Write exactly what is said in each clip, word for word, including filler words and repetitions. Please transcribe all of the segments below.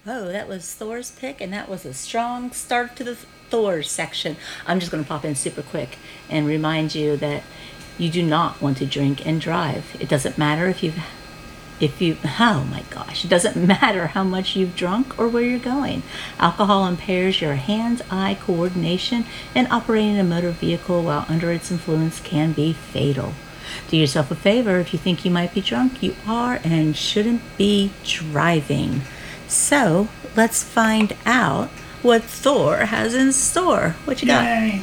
Whoa, that was Thor's pick, and that was a strong start to the Thor section. I'm just going to pop in super quick and remind you that you do not want to drink and drive. It doesn't matter if you've, if you, oh my gosh, it doesn't matter how much you've drunk or where you're going. Alcohol impairs your hand-eye coordination, and operating a motor vehicle while under its influence can be fatal. Do yourself a favor if you think you might be drunk. You are and shouldn't be driving. So let's find out what Thor has in store. What you got? Yay.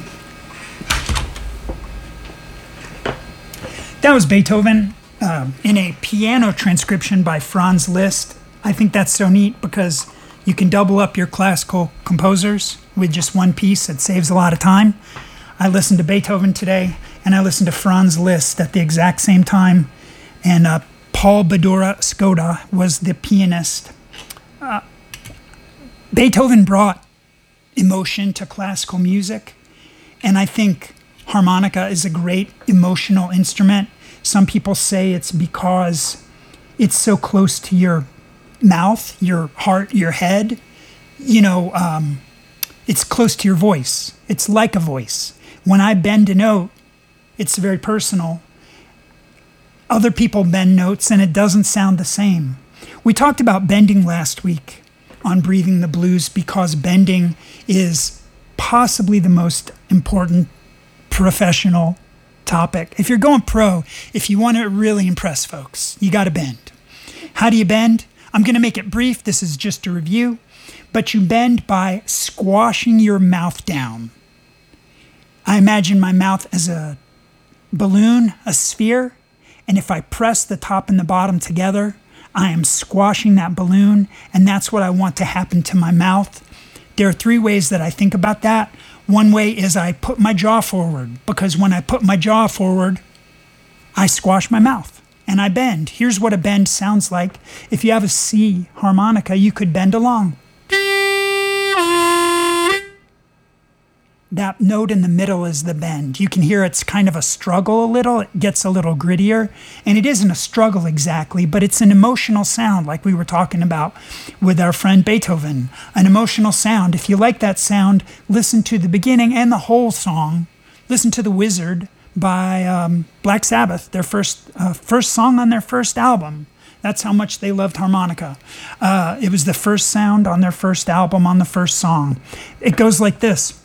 That was Beethoven uh, in a piano transcription by Franz Liszt. I think that's so neat because you can double up your classical composers with just one piece. It saves a lot of time. I listened to Beethoven today, and I listened to Franz Liszt at the exact same time, and uh, Paul Badura Skoda was the pianist. Uh, Beethoven brought emotion to classical music, and I think harmonica is a great emotional instrument. Some people say it's because it's so close to your mouth, your heart, your head. You know, um, it's close to your voice. It's like a voice. When I bend a note, it's very personal. Other people bend notes and it doesn't sound the same. We talked about bending last week on Breathing the Blues because bending is possibly the most important professional topic. If you're going pro, if you want to really impress folks, you got to bend. How do you bend? I'm going to make it brief. This is just a review. But you bend by squashing your mouth down. I imagine my mouth as a balloon, a sphere, and if I press the top and the bottom together, I am squashing that balloon, and that's what I want to happen to my mouth. There are three ways that I think about that. One way is I put my jaw forward, because when I put my jaw forward, I squash my mouth, and I bend. Here's what a bend sounds like. If you have a C harmonica, you could bend along. That note in the middle is the bend. You can hear it's kind of a struggle a little. It gets a little grittier. And it isn't a struggle exactly, but it's an emotional sound like we were talking about with our friend Beethoven. An emotional sound. If you like that sound, listen to the beginning and the whole song. Listen to The Wizard by um, Black Sabbath, their first, uh, first song on their first album. That's how much they loved harmonica. Uh, it was the first sound on their first album, on the first song. It goes like this.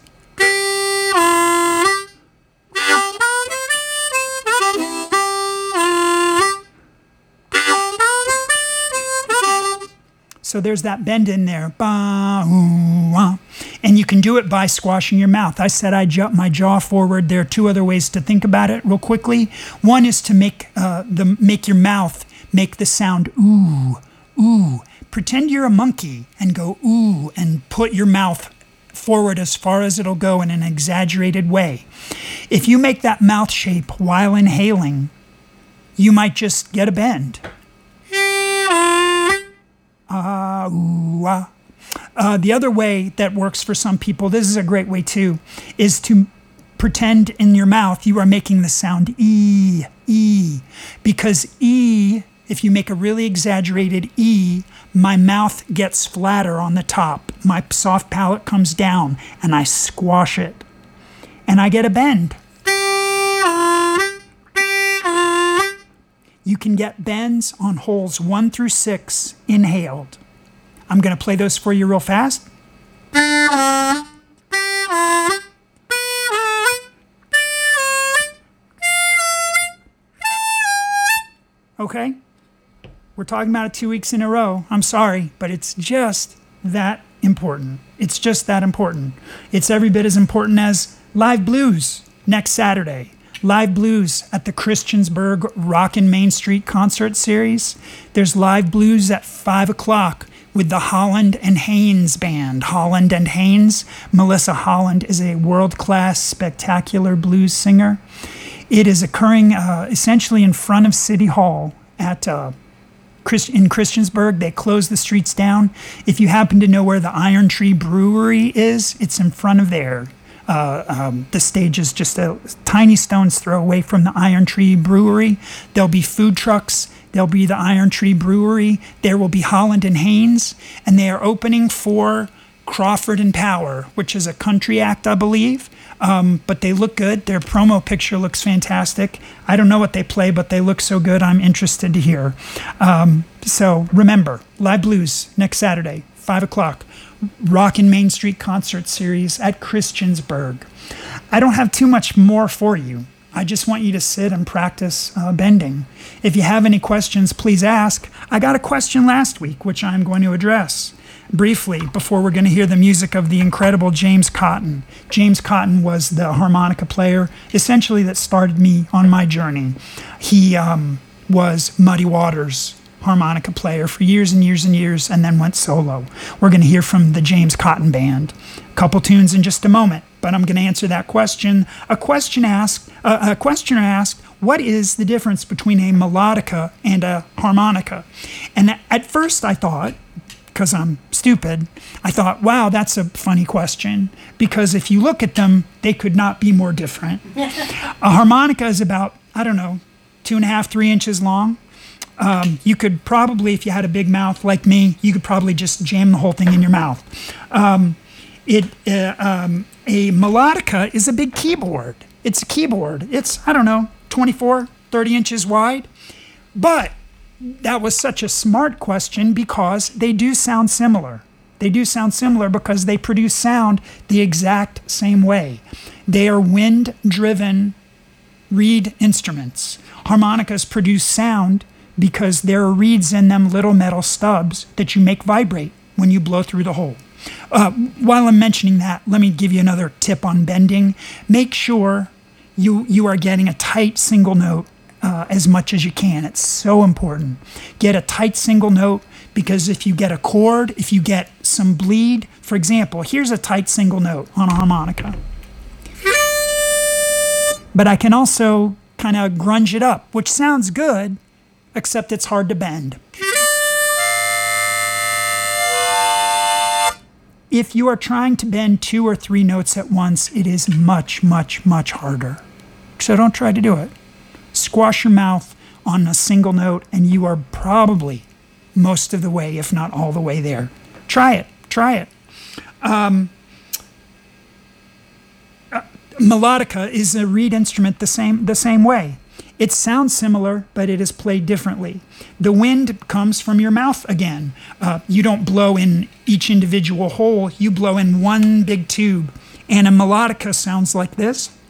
So there's that bend in there. Ba, ooh, ah. And you can do it by squashing your mouth. I said I jut my jaw forward. There are two other ways to think about it real quickly. One is to make uh, the make your mouth make the sound ooh, ooh. Pretend you're a monkey and go ooh and put your mouth forward as far as it'll go in an exaggerated way. If you make that mouth shape while inhaling, you might just get a bend. Ah, ooh, ah. Uh, the other way that works for some people, this is a great way too, is to pretend in your mouth you are making the sound E, E. Because E, if you make a really exaggerated E, my mouth gets flatter on the top. My soft palate comes down and I squash it. And I get a bend. You can get bends on holes one through six inhaled. I'm going to play those for you real fast. Okay? We're talking about it two weeks in a row. I'm sorry, but it's just that important. It's just that important. It's every bit as important as Live Blues next Saturday. Live Blues at the Christiansburg Rockin' Main Street concert series. There's Live Blues at five o'clock with the Holland and Haynes band. Holland and Haynes. Melissa Holland is a world-class, spectacular blues singer. It is occurring uh, essentially in front of City Hall at uh, in Christiansburg. They close the streets down. If you happen to know where the Iron Tree Brewery is, it's in front of there. Uh, um, the stage is just a tiny stone's throw away from the Iron Tree Brewery. There'll be food trucks. There'll be the Iron Tree Brewery. There will be Holland and Haynes, and they are opening for Crawford and Power, which is a country act, I believe. Um, but they look good. Their promo picture looks fantastic. I don't know what they play, but they look so good. I'm interested to hear. Um, so remember, Live Blues next Saturday, five o'clock. Rockin' Main Street Concert Series at Christiansburg. I don't have too much more for you. I just want you to sit and practice uh, bending. If you have any questions, please ask. I got a question last week, which I'm going to address briefly before we're going to hear the music of the incredible James Cotton. James Cotton was the harmonica player, essentially, that started me on my journey. He um, was Muddy Waters' harmonica player for years and years and years, and then went solo. We're going to hear from the James Cotton Band. A couple tunes in just a moment, but I'm going to answer that question. A question asked, uh, a questioner asked, what is the difference between a melodica and a harmonica? And at first I thought, because I'm stupid, I thought, wow, that's a funny question, because if you look at them, they could not be more different. A harmonica is about, I don't know, two and a half, three inches long. Um, you could probably, if you had a big mouth like me, you could probably just jam the whole thing in your mouth. Um, it uh, um, a melodica is a big keyboard. It's a keyboard. It's, I don't know, twenty-four, thirty inches wide. But that was such a smart question because they do sound similar. They do sound similar because they produce sound the exact same way. They are wind-driven reed instruments. Harmonicas produce sound because there are reeds in them, little metal stubs that you make vibrate when you blow through the hole. Uh, while I'm mentioning that, let me give you another tip on bending. Make sure you, you are getting a tight single note uh, as much as you can. It's so important. Get a tight single note, because if you get a chord, if you get some bleed, for example, here's a tight single note on a harmonica. But I can also kind of grunge it up, which sounds good, except it's hard to bend. If you are trying to bend two or three notes at once, it is much, much, much harder. So don't try to do it. Squash your mouth on a single note, and you are probably most of the way, if not all the way there. Try it. Try it. Um, uh, melodica is a reed instrument the same the same way. It sounds similar, but it is played differently. The wind comes from your mouth again. Uh, you don't blow in each individual hole. You blow in one big tube. And a melodica sounds like this.